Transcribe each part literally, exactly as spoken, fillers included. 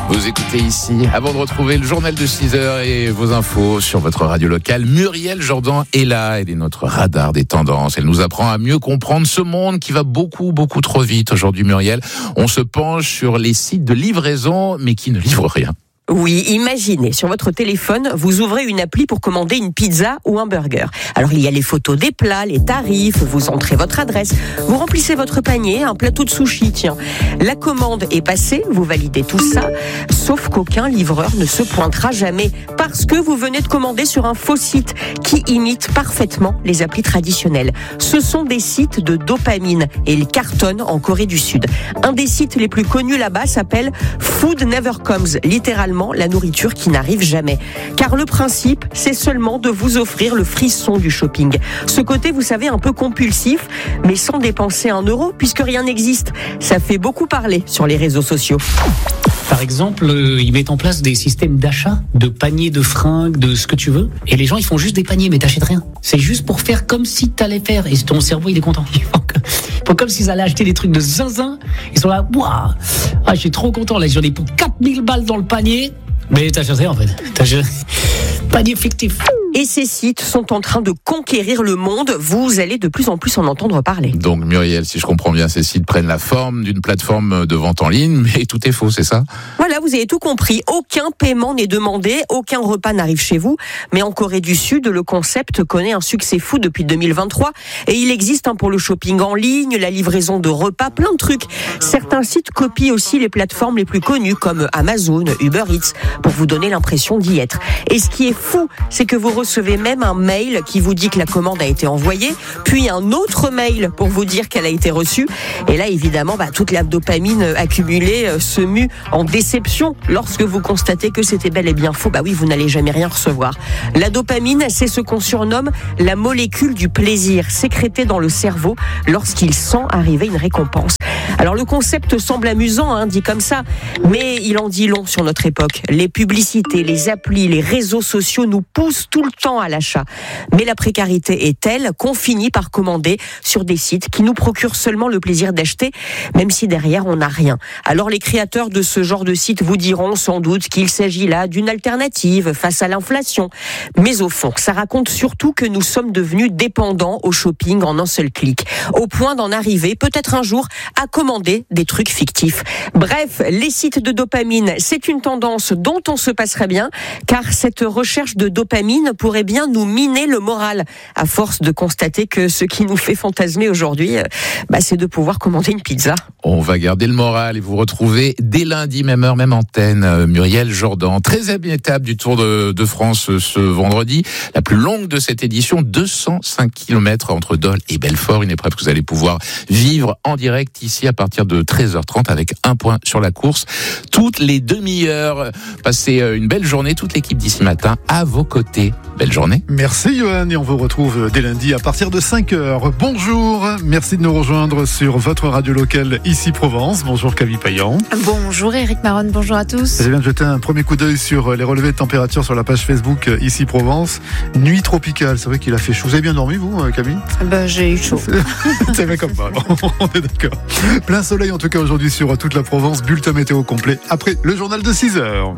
Vous écoutez ici, avant de retrouver le journal de six heures et vos infos sur votre radio locale, Muriel Jourdan est là, elle est notre radar des tendances. Elle nous apprend à mieux comprendre ce monde qui va beaucoup, beaucoup trop vite. Aujourd'hui, Muriel, on se penche sur les sites de livraison, mais qui ne livrent rien. Oui, imaginez, sur votre téléphone, vous ouvrez une appli pour commander une pizza ou un burger. Alors, il y a les photos des plats, les tarifs, vous entrez votre adresse, vous remplissez votre panier, un plateau de sushi, tiens. La commande est passée, vous validez tout ça, sauf qu'aucun livreur ne se pointera jamais parce que vous venez de commander sur un faux site qui imite parfaitement les applis traditionnelles. Ce sont des sites de dopamine et ils cartonnent en Corée du Sud. Un des sites les plus connus là-bas s'appelle Food Never Comes, littéralement la nourriture qui n'arrive jamais. Car le principe, c'est seulement de vous offrir le frisson du shopping. Ce côté, vous savez, un peu compulsif, mais sans dépenser un euro, puisque rien n'existe. Ça fait beaucoup parler sur les réseaux sociaux. Par exemple, euh, ils mettent en place des systèmes d'achat, de paniers de fringues, de ce que tu veux. Et les gens, ils font juste des paniers, mais t'achètes rien. C'est juste pour faire comme si t'allais faire. Et ton cerveau, il est content. Ils font comme, ils font comme s'ils allaient acheter des trucs de zinzin. Ils sont là, waouh, ah, je suis trop content. Là, j'en ai pour quatre mille balles dans le panier. Mais t'achètes rien, en fait. T'achètes panier fictif. Et ces sites sont en train de conquérir le monde. Vous allez de plus en plus en entendre parler. Donc Muriel, si je comprends bien, ces sites prennent la forme d'une plateforme de vente en ligne, mais tout est faux, c'est ça ? Voilà, vous avez tout compris. Aucun paiement n'est demandé, aucun repas n'arrive chez vous. Mais en Corée du Sud, le concept connaît un succès fou depuis deux mille vingt-trois. Et il existe hein, pour le shopping en ligne, la livraison de repas, plein de trucs. Certains sites copient aussi les plateformes les plus connues comme Amazon, Uber Eats, pour vous donner l'impression d'y être. Et ce qui est fou, c'est que vous recevez même un mail qui vous dit que la commande a été envoyée, puis un autre mail pour vous dire qu'elle a été reçue. Et là, évidemment, bah, toute la dopamine accumulée euh, se mue en déception lorsque vous constatez que c'était bel et bien faux. Bah oui, vous n'allez jamais rien recevoir. La dopamine, c'est ce qu'on surnomme la molécule du plaisir, sécrétée dans le cerveau lorsqu'il sent arriver une récompense. Alors le concept semble amusant, hein, dit comme ça, mais il en dit long sur notre époque. Les publicités, les applis, les réseaux sociaux nous poussent tout le temps à l'achat. Mais la précarité est telle qu'on finit par commander sur des sites qui nous procurent seulement le plaisir d'acheter, même si derrière on n'a rien. Alors les créateurs de ce genre de site vous diront sans doute qu'il s'agit là d'une alternative face à l'inflation. Mais au fond, ça raconte surtout que nous sommes devenus dépendants au shopping en un seul clic, au point d'en arriver peut-être un jour à commander des trucs fictifs. Bref, les sites de dopamine, c'est une tendance dont on se passerait bien, car cette recherche de dopamine pourrait bien nous miner le moral, à force de constater que ce qui nous fait fantasmer aujourd'hui, bah, c'est de pouvoir commander une pizza. On va garder le moral et vous retrouver dès lundi, même heure, même antenne, Muriel Jourdan. treizième étape du Tour de, de France ce vendredi, la plus longue de cette édition, deux cent cinq kilomètres entre Dole et Belfort, une épreuve que vous allez pouvoir vivre en direct ici à partir de treize heures trente avec un point sur la course. Toutes les demi-heures, passez une belle journée, toute l'équipe d'ici matin à vos côtés. Belle journée. Merci Johan et on vous retrouve dès lundi à partir de cinq heures. Bonjour, merci de nous rejoindre sur votre radio locale ici Provence. Bonjour Camille Payan. Bonjour Eric Maron, bonjour à tous. Je viens de jeter un premier coup d'œil sur les relevés de température sur la page Facebook ici Provence. Nuit tropicale, c'est vrai qu'il a fait chaud. Vous avez bien dormi vous Camille ? Ben, j'ai eu chaud. C'est bien comme ça, alors on est d'accord. Plein soleil en tout cas aujourd'hui sur toute la Provence. Bulletin météo complet après le journal de six heures.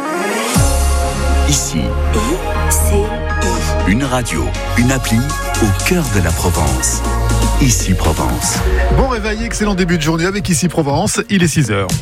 Ici, I C I. une radio, une appli au cœur de la Provence. Ici Provence. Bon réveil, excellent début de journée avec Ici Provence, il est six heures.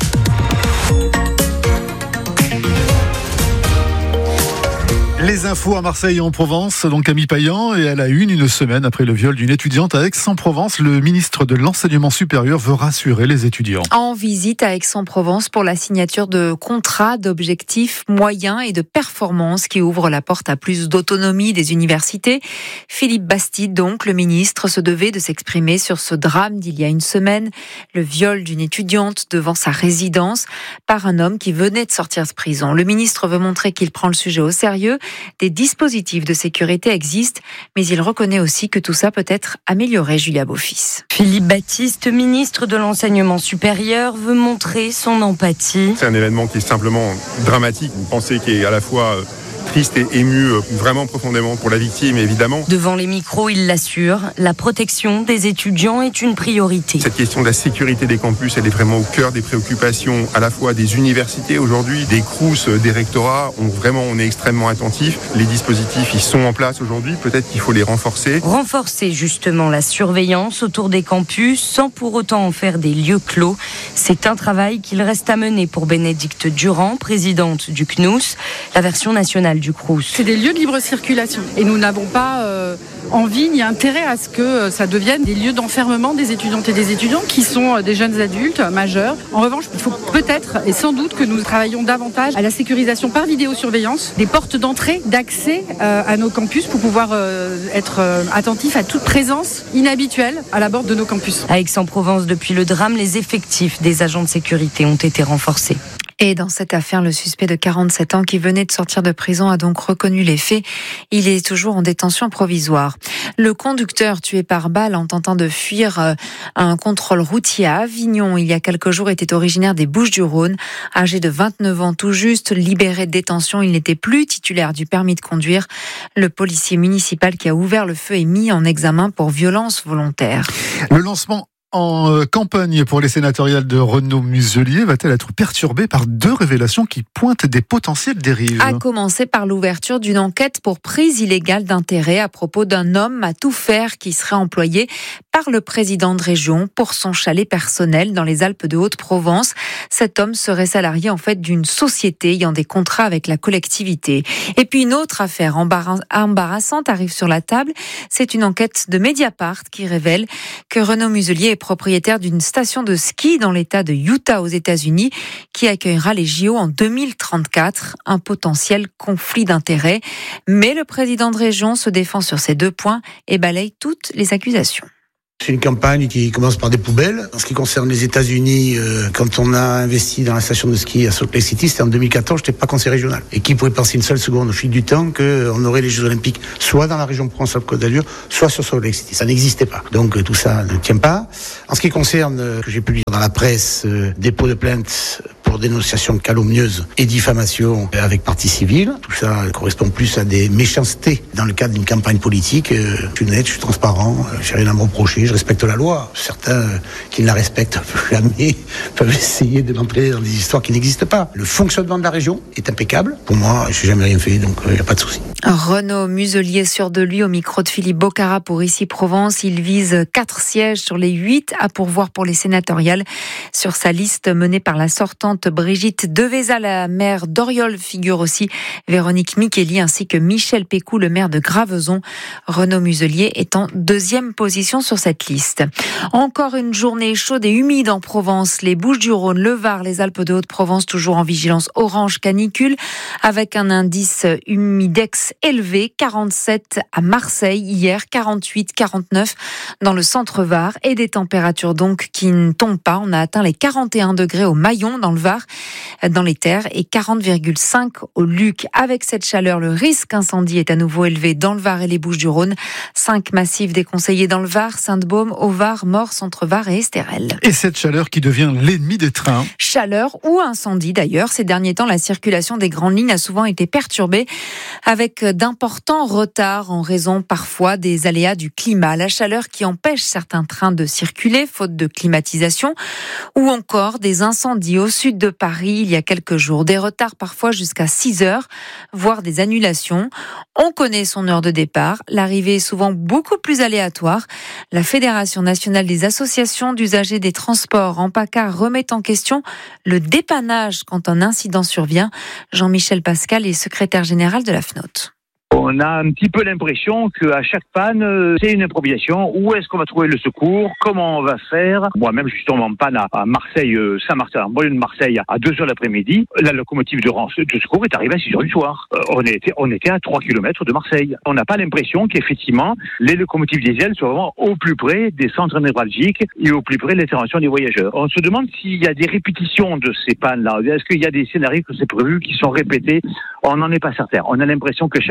Les infos à Marseille et en Provence, donc Camille Payan, et à la une, une semaine après le viol d'une étudiante à Aix-en-Provence, le ministre de l'Enseignement supérieur veut rassurer les étudiants. En visite à Aix-en-Provence pour la signature de contrats d'objectifs, moyens et de performance qui ouvrent la porte à plus d'autonomie des universités. Philippe Bastide, donc, le ministre, se devait de s'exprimer sur ce drame d'il y a une semaine, le viol d'une étudiante devant sa résidence par un homme qui venait de sortir de prison. Le ministre veut montrer qu'il prend le sujet au sérieux. Des dispositifs de sécurité existent, mais il reconnaît aussi que tout ça peut être amélioré. Julia Beaufils. Philippe Baptiste, ministre de l'Enseignement supérieur, veut montrer son empathie. C'est un événement qui est simplement dramatique. Une pensée qui est à la fois triste et ému vraiment profondément pour la victime, évidemment. Devant les micros, il l'assure, la protection des étudiants est une priorité. Cette question de la sécurité des campus, elle est vraiment au cœur des préoccupations à la fois des universités aujourd'hui, des crous, des rectorats. On, vraiment, on est extrêmement attentifs. Les dispositifs, ils sont en place aujourd'hui. Peut-être qu'il faut les renforcer. Renforcer justement la surveillance autour des campus sans pour autant en faire des lieux clos. C'est un travail qu'il reste à mener pour Bénédicte Durand, présidente du C N U S, la version nationale du Crous. C'est des lieux de libre circulation et nous n'avons pas euh, envie ni intérêt à ce que ça devienne des lieux d'enfermement des étudiantes et des étudiants qui sont des jeunes adultes majeurs. En revanche, il faut peut-être et sans doute que nous travaillons davantage à la sécurisation par vidéosurveillance des portes d'entrée, d'accès euh, à nos campus pour pouvoir euh, être euh, attentifs à toute présence inhabituelle à la borde de nos campus. À Aix-en-Provence, depuis le drame, les effectifs des agents de sécurité ont été renforcés. Et dans cette affaire, le suspect de quarante-sept ans qui venait de sortir de prison a donc reconnu les faits. Il est toujours en détention provisoire. Le conducteur tué par balle en tentant de fuir un contrôle routier à Avignon il y a quelques jours était originaire des Bouches-du-Rhône. Âgé de vingt-neuf ans tout juste, libéré de détention, il n'était plus titulaire du permis de conduire. Le policier municipal qui a ouvert le feu est mis en examen pour violence volontaire. Le lancement en campagne pour les sénatoriales de Renaud Muselier va-t-elle être perturbée par deux révélations qui pointent des potentielles dérives ? À commencer par l'ouverture d'une enquête pour prise illégale d'intérêt à propos d'un homme à tout faire qui serait employé par le président de région pour son chalet personnel dans les Alpes de Haute-Provence. Cet homme serait salarié en fait d'une société ayant des contrats avec la collectivité. Et puis une autre affaire embarrassante arrive sur la table. C'est une enquête de Mediapart qui révèle que Renaud Muselier est propriétaire d'une station de ski dans l'État de Utah aux États-Unis qui accueillera les J O en deux mille trente-quatre. Un potentiel conflit d'intérêts. Mais le président de région se défend sur ces deux points et balaye toutes les accusations. C'est une campagne qui commence par des poubelles. En ce qui concerne les États-Unis, euh, quand on a investi dans la station de ski à Salt Lake City, c'était en deux mille quatorze, j'étais pas conseiller régional. Et qui pourrait penser une seule seconde au fil du temps qu'on aurait les Jeux Olympiques soit dans la région Provence-Alpes-Côte d'Azur, soit sur Salt Lake City. Ça n'existait pas. Donc euh, tout ça ne tient pas. En ce qui concerne, euh, que j'ai publié dans la presse, euh, dépôt de plainte pour dénonciation calomnieuse et diffamation avec partie civile. Tout ça correspond plus à des méchancetés dans le cadre d'une campagne politique. Euh, je suis net, je suis transparent, euh, j'ai rien à me reprocher. Je respecte la loi. Certains euh, qui ne la respectent jamais peuvent essayer de m'entraîner dans des histoires qui n'existent pas. Le fonctionnement de la région est impeccable. Pour moi, je n'ai jamais rien fait, donc il euh, n'y a pas de souci. Renaud Muselier sûr de lui au micro de Philippe Bocara pour Ici Provence. Il vise quatre sièges sur les huit à pourvoir pour les sénatoriales. Sur sa liste menée par la sortante Brigitte Deveza, la maire d'Oriol, figure aussi Véronique Micheli ainsi que Michel Pécou, le maire de Gravezon. Renaud Muselier est en deuxième position sur cette liste. Encore une journée chaude et humide en Provence. Les Bouches-du-Rhône, le Var, les Alpes de Haute-Provence toujours en vigilance orange canicule avec un indice humidex élevé, quarante-sept à Marseille hier, quarante-huit, quarante-neuf dans le centre Var et des températures donc qui ne tombent pas. On a atteint les quarante et un degrés au Maillon dans le Var, dans les terres et quarante virgule cinq au Luc. Avec cette chaleur, le risque incendie est à nouveau élevé dans le Var et les Bouches-du-Rhône. Cinq massifs déconseillés dans le Var, Sainte-Baume, Au-Var, Mors, Centre-Var et Estérel. Et cette chaleur qui devient l'ennemi des trains. Chaleur ou incendie d'ailleurs. Ces derniers temps, la circulation des grandes lignes a souvent été perturbée avec d'importants retards en raison parfois des aléas du climat. La chaleur qui empêche certains trains de circuler faute de climatisation ou encore des incendies au sud de Paris il y a quelques jours. Des retards parfois jusqu'à six heures, voire des annulations. On connaît son heure de départ. L'arrivée est souvent beaucoup plus aléatoire. La Fédération nationale des associations d'usagers des transports en PACA remet en question le dépannage quand un incident survient. Jean-Michel Pascal est secrétaire général de la F N O T. On a un petit peu l'impression qu'à chaque panne, c'est une improvisation. Où est-ce qu'on va trouver le secours? Comment on va faire? Moi-même, je suis tombé en panne à Marseille, Saint-Martin, en banlieue de Marseille, à deux heures l'après-midi. La locomotive de, de secours est arrivée à six heures du soir. On était, on était à trois kilomètres de Marseille. On n'a pas l'impression qu'effectivement, les locomotives diesel soient vraiment au plus près des centres névralgiques et au plus près de l'intervention des voyageurs. On se demande s'il y a des répétitions de ces pannes-là. Est-ce qu'il y a des scénarios que c'est prévu qui sont répétés? On n'en est pas certain. On a l'impression que chaque fois, il faut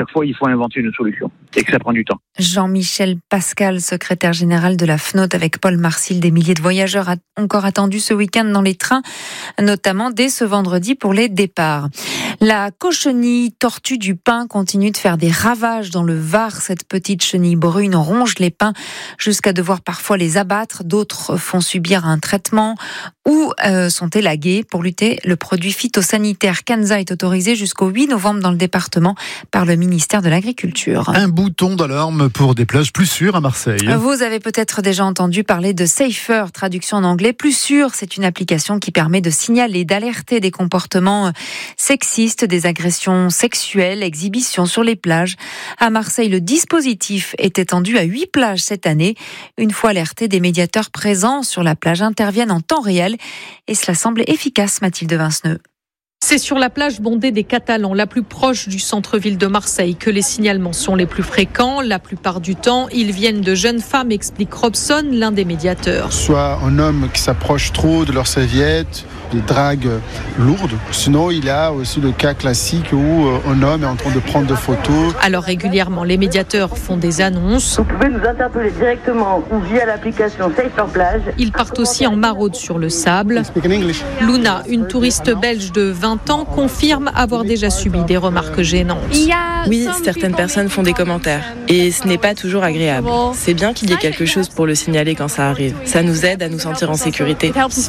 faut inventer une solution et que ça prend du temps. Jean-Michel Pascal, secrétaire général de la F N O T, avec Paul Marcil. Des milliers de voyageurs encore attendus ce week-end dans les trains, notamment dès ce vendredi pour les départs. La cochenille tortue du pin continue de faire des ravages dans le Var. Cette petite chenille brune ronge les pins jusqu'à devoir parfois les abattre. D'autres font subir un traitement ou euh, sont élagués. Pour lutter, le produit phytosanitaire Kanza est autorisé jusqu'au huit novembre dans le département par le ministère de l'Agriculture. Un bouton d'alarme pour des plages plus sûres à Marseille. Vous avez peut-être déjà entendu parler de Safer, traduction en anglais. Plus sûr, c'est une application qui permet de signaler, d'alerter des comportements sexistes, des agressions sexuelles, exhibitions sur les plages. À Marseille, le dispositif est étendu à huit plages cette année. Une fois alertés, des médiateurs présents sur la plage interviennent en temps réel et cela semble efficace, Mathilde Vinceneux. C'est sur la plage bondée des Catalans, la plus proche du centre-ville de Marseille, que les signalements sont les plus fréquents. La plupart du temps, ils viennent de jeunes femmes, explique Robson, l'un des médiateurs. Soit un homme qui s'approche trop de leur serviette, des dragues lourdes. Sinon, il y a aussi le cas classique où un homme est en train de prendre des photos. Alors régulièrement, les médiateurs font des annonces. Vous pouvez nous interpeller directement ou via l'application Safer Plage. Ils partent aussi en maraude sur le sable. Luna, une touriste belge de vingt ans, confirme avoir déjà subi des remarques gênantes. Oui, certaines personnes font des commentaires et ce n'est pas toujours agréable. C'est bien qu'il y ait quelque chose pour le signaler quand ça arrive. Ça nous aide à nous sentir en sécurité.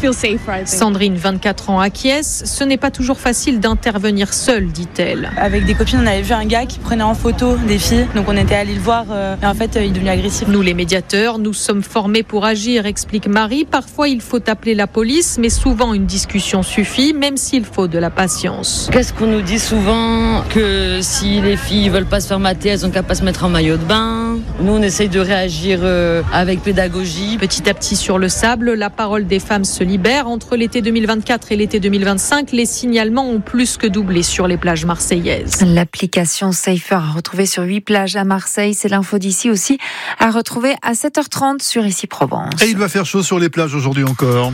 Sandrine, vingt-quatre ans, acquiesce. Ce n'est pas toujours facile d'intervenir seule, dit-elle. Avec des copines, on avait vu un gars qui prenait en photo des filles, donc on était allé le voir euh, et en fait, euh, il est devenu agressif. Nous, les médiateurs, nous sommes formés pour agir, explique Marie. Parfois, il faut appeler la police, mais souvent une discussion suffit, même s'il faut de la patience. Qu'est-ce qu'on nous dit souvent? Que si les filles veulent pas se faire mater, elles ont qu'à pas se mettre en maillot de bain. Nous, on essaye de réagir euh, avec pédagogie. Petit à petit sur le sable, la parole des femmes se libère. Entre l'été deux mille vingt-quatre et l'été deux mille vingt-cinq, les signalements ont plus que doublé sur les plages marseillaises. L'application Safer à retrouver sur huit plages à Marseille. C'est l'info d'ici aussi à retrouver à sept heures trente sur Ici Provence. Et il va faire chaud sur les plages aujourd'hui encore.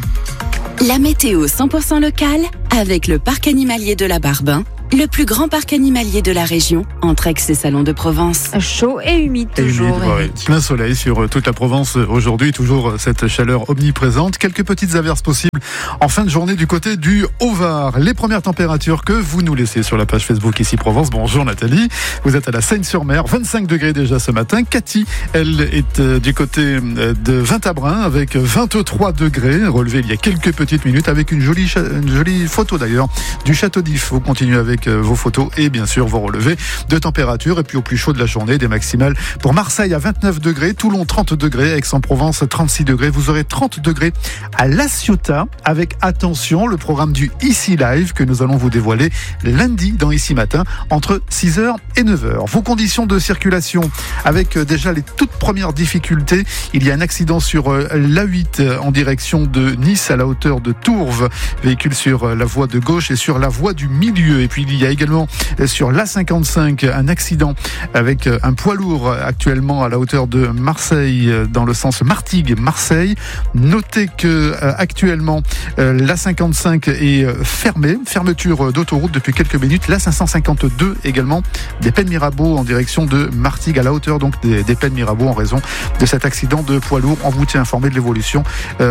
La météo cent pour cent locale avec le parc animalier de la Barbin, le plus grand parc animalier de la région, entre Aix et Salon de Provence. Chaud et humide toujours. Et humide, ouais. Plein soleil sur toute la Provence aujourd'hui, toujours cette chaleur omniprésente. Quelques petites averses possibles en fin de journée du côté du Haut-Var. Les premières températures que vous nous laissez sur la page Facebook Ici Provence. Bonjour Nathalie, vous êtes à la Seigne-sur-Mer, vingt-cinq degrés déjà ce matin. Cathy, elle est du côté de Vintabrin avec vingt-trois degrés, relevé il y a quelques petites minutes avec une jolie, une jolie photo d'ailleurs du Château d'If. Vous continuez avec vos photos et bien sûr vos relevés de température. Et puis au plus chaud de la journée, des maximales pour Marseille à vingt-neuf degrés, Toulon trente degrés, Aix-en-Provence trente-six degrés. Vous aurez trente degrés à La Ciotat avec, attention, le programme du Ici Live que nous allons vous dévoiler lundi dans Ici Matin entre six heures et neuf heures. Vos conditions de circulation avec déjà les toutes premières difficultés. Il y a un accident sur l'A huit en direction de Nice à la hauteur de Tourves. Véhicule sur la voie de gauche et sur la voie du milieu. Et puis il y a également sur l'A cinquante-cinq un accident avec un poids lourd actuellement à la hauteur de Marseille dans le sens Martigues-Marseille. Notez que actuellement l'A cinquante-cinq est fermée, fermeture d'autoroute depuis quelques minutes. L'A cinq cent cinquante-deux également, des Pennes Mirabeau en direction de Martigues à la hauteur donc des, des Pennes Mirabeau en raison de cet accident de poids lourd. On vous tient informé de l'évolution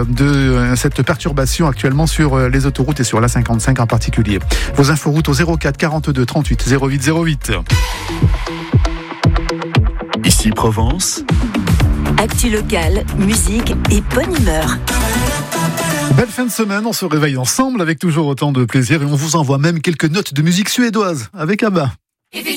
de cette perturbation actuellement sur les autoroutes et sur l'A cinquante-cinq en particulier. Vos inforoutes au zéro quatre quarante-deux trente-huit zéro huit zéro huit. Ici Provence. Actu locale, musique et bonne humeur. Belle fin de semaine, on se réveille ensemble avec toujours autant de plaisir et on vous envoie même quelques notes de musique suédoise avec ABBA.